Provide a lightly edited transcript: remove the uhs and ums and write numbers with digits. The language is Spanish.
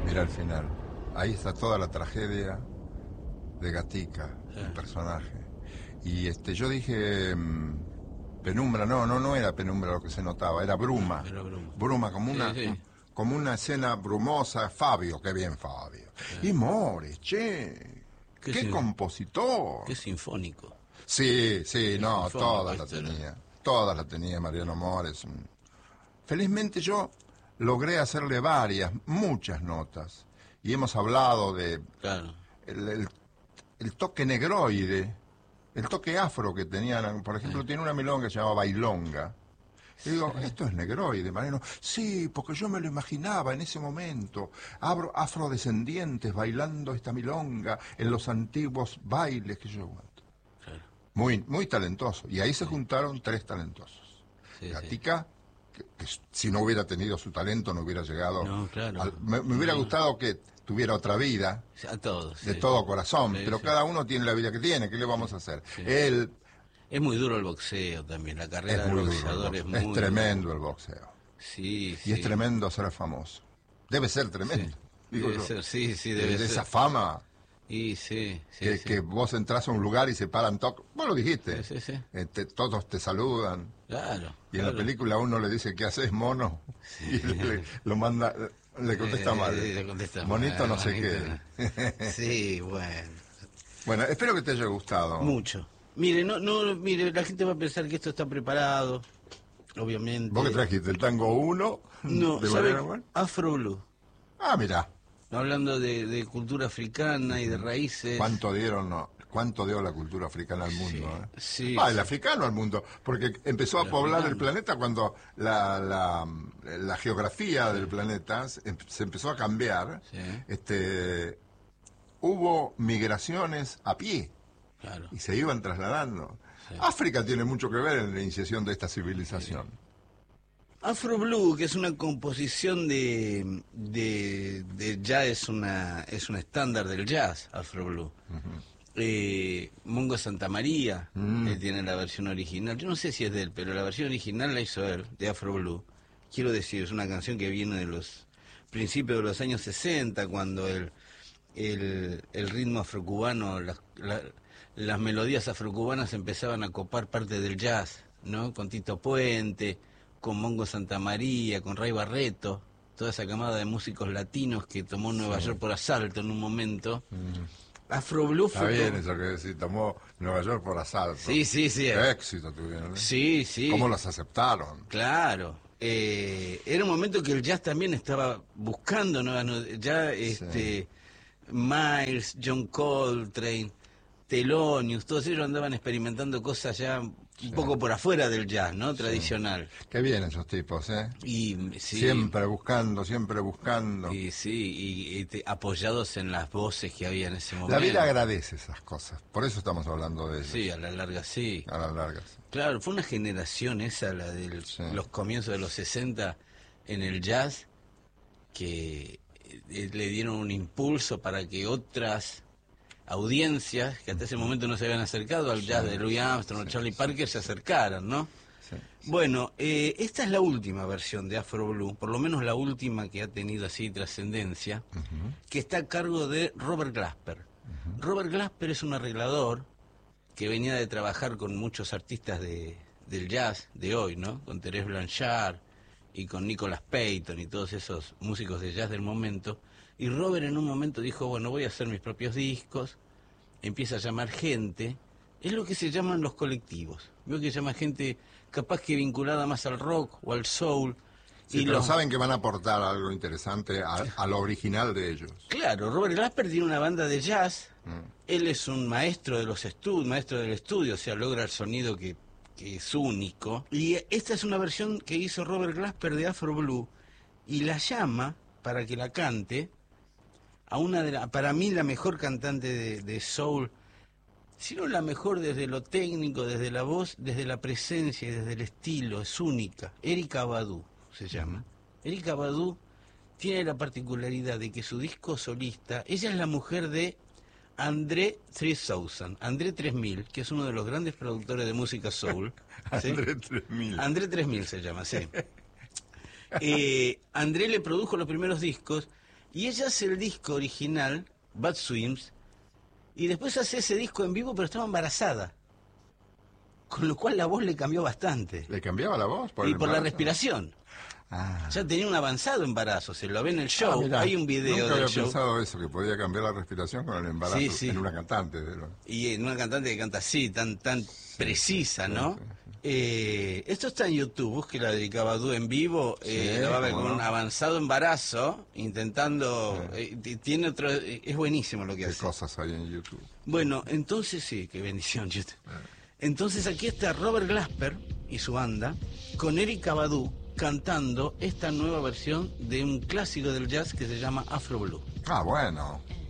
Mira el final. Ahí está toda la tragedia de Gatica, el personaje. Y yo dije penumbra, no era penumbra lo que se notaba, era bruma. Era bruma. Bruma, como una escena brumosa. Fabio, qué bien Fabio. Y Mores, che, qué compositor. Qué sinfónico. Sí, no, todas las tenía Mariano Mores. Felizmente yo logré hacerle muchas notas, y hemos hablado de el toque negroide, el toque afro que tenían. Por ejemplo, tiene una milonga que se llama Bailonga. Y digo, esto es negroide, Mariano. Sí, porque yo me lo imaginaba en ese momento, afrodescendientes bailando esta milonga en los antiguos bailes que yo aguanto. Claro. Muy talentoso. Y ahí se juntaron tres talentosos. Gatica, que si no hubiera tenido su talento no hubiera llegado. No, claro. Me hubiera gustado que tuviera otra vida. A todos. De todo corazón. Pero cada uno tiene la vida que tiene. ¿Qué le vamos a hacer? Él... Es muy duro el boxeo también, la carrera del boxeador es muy... Es tremendo el boxeo. Sí. Y es tremendo ser famoso. Debe ser tremendo. Debe ser. De esa fama. Y que vos entras a un lugar y se paran todos. Vos lo dijiste. Sí. Todos te saludan. Claro. Y en la película uno le dice, ¿qué haces, mono? Y lo manda, le contesta mal. Monito mal, no sé qué. Sí, bueno. Bueno, espero que te haya gustado. Mucho. Mire, mire, la gente va a pensar que esto está preparado, obviamente. ¿Vos qué trajiste? ¿El tango 1? No, ¿sabe? Afro Blue. Ah, mirá. Hablando de cultura africana y de raíces. ¿Cuánto dio la cultura africana al mundo? Sí. El africano al mundo, porque empezó a poblar el planeta cuando la geografía del planeta se empezó a cambiar. Hubo migraciones a pie. Claro. Y se iban trasladando. África tiene mucho que ver en la iniciación de esta civilización. Afro Blue, que es una composición de ya es un estándar del jazz, Afro Blue. Mongo Santamaría tiene la versión original. Yo no sé si es de él, pero la versión original la hizo él, de Afro Blue. Quiero decir, es una canción que viene de los principios de los años 60, cuando el ritmo afrocubano, las melodías afrocubanas empezaban a copar parte del jazz, ¿no? Con Tito Puente, con Mongo Santamaría, con Ray Barreto, toda esa camada de músicos latinos que tomó Nueva York por asalto en un momento. Afro Blue fue... Está bien eso que decir, tomó Nueva York por asalto. Sí. Qué éxito tuvieron, ¿eh? Sí. ¿Cómo los aceptaron? Claro. Era un momento que el jazz también estaba buscando Miles, John Coltrane, Thelonious, todos ellos andaban experimentando cosas ya un poco por afuera del jazz, ¿no? Tradicional. Qué bien esos tipos, ¿eh? Siempre buscando. Y apoyados en las voces que había en ese momento. La vida agradece esas cosas, por eso estamos hablando de ellos. Sí, a la larga sí. Claro, fue una generación esa, la de los comienzos de los 60 en el jazz, que le dieron un impulso para que otras audiencias que hasta ese momento no se habían acercado al jazz de Louis Armstrong o Charlie Parker se acercaran, ¿no? Bueno, esta es la última versión de Afro Blue, por lo menos la última que ha tenido así trascendencia, que está a cargo de Robert Glasper. Robert Glasper es un arreglador que venía de trabajar con muchos artistas del jazz de hoy, ¿no? Con Thérèse Blanchard y con Nicholas Payton y todos esos músicos de jazz del momento. Y Robert en un momento dijo, bueno, voy a hacer mis propios discos, empieza a llamar gente, es lo que se llaman los colectivos. Veo que llama gente capaz que vinculada más al rock o al soul. Sí, pero saben que van a aportar algo interesante a lo original de ellos. Claro, Robert Glasper tiene una banda de jazz, él es un maestro de maestro del estudio, o sea, logra el sonido que es único. Y esta es una versión que hizo Robert Glasper de Afro Blue, y la llama para que la cante a para mí la mejor cantante de soul, sino la mejor desde lo técnico, desde la voz, desde la presencia y desde el estilo, es única. Erykah Badu se llama. Erykah Badu tiene la particularidad de que su disco solista, ella es la mujer de André 3000, André 3000, que es uno de los grandes productores de música soul. ¿Sí? André 3000. André 3000 se llama, sí. André le produjo los primeros discos. Y ella hace el disco original, Bad Swims, y después hace ese disco en vivo, pero estaba embarazada. Con lo cual la voz le cambió bastante. ¿Le cambiaba la voz? Por la respiración. Ya tenía un avanzado embarazo, se lo ve en el show, hay un video nunca del había pensado eso, que podía cambiar la respiración con el embarazo en una cantante. Y en una cantante que canta así, tan precisa, ¿no? Esto está en YouTube, busque la de Cavadú en vivo, la va a ver con un avanzado embarazo, intentando, tiene otro, es buenísimo lo que hace. ¿Qué cosas hay en YouTube? Bueno, entonces sí, qué bendición YouTube. Entonces aquí está Robert Glasper y su banda, con Erykah Badu, cantando esta nueva versión de un clásico del jazz que se llama Afro Blue. Ah, bueno.